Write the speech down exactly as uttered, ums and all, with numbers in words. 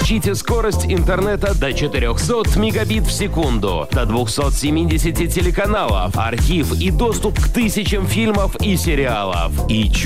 Получите скорость интернета до четырехсот мегабит в секунду, до двухсот семидесяти телеканалов, архив и доступ к тысячам фильмов и сериалов. И